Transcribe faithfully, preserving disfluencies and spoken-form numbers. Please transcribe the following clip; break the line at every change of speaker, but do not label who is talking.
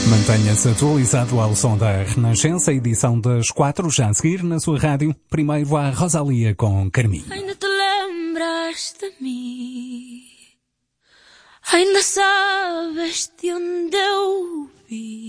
Mantenha-se atualizado ao som da Renascença, edição das quatro, já a seguir na sua rádio. Primeiro a Rosalia com Carminho.
Ainda te lembras de mim? Ainda sabes de onde eu vi?